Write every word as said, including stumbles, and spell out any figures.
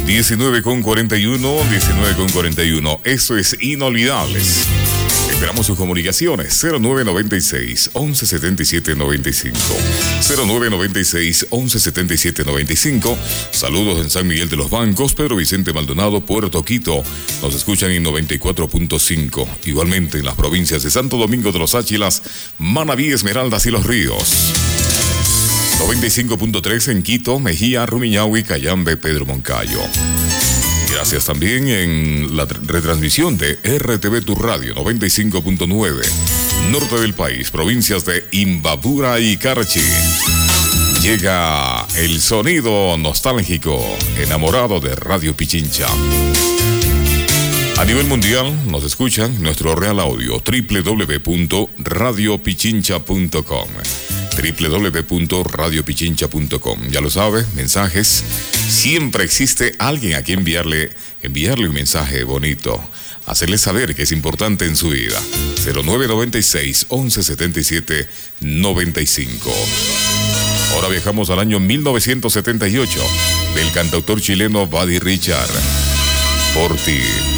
diecinueve con cuarenta y uno, diecinueve con cuarenta y uno. Eso es Inolvidables. Esperamos sus comunicaciones. cero nueve noventa y seis, once setenta y siete noventa y cinco. cero nueve noventa y seis, once setenta y siete noventa y cinco. Saludos en San Miguel de los Bancos, Pedro Vicente Maldonado, Puerto Quito. Nos escuchan en noventa y cuatro punto cinco. Igualmente en las provincias de Santo Domingo de los Áchilas, Manabí, Esmeraldas y Los Ríos. noventa y cinco punto tres en Quito, Mejía, Rumiñahui, Cayambe, Pedro Moncayo. Gracias también en la retransmisión de R T V Tu Radio noventa y cinco punto nueve. Norte del país, provincias de Imbabura y Carchi. Llega el sonido nostálgico, enamorado de Radio Pichincha. A nivel mundial nos escuchan nuestro Real Audio, doble u doble u doble u punto radio pichincha punto com. doble u doble u doble u punto radio pichincha punto com. Ya lo sabe, mensajes. Siempre existe alguien a quien enviarle, enviarle un mensaje bonito. Hacerle saber que es importante en su vida. cero nueve noventa y seis, once setenta y siete noventa y cinco. Ahora viajamos al año mil novecientos setenta y ocho del cantautor chileno Buddy Richard. Por ti.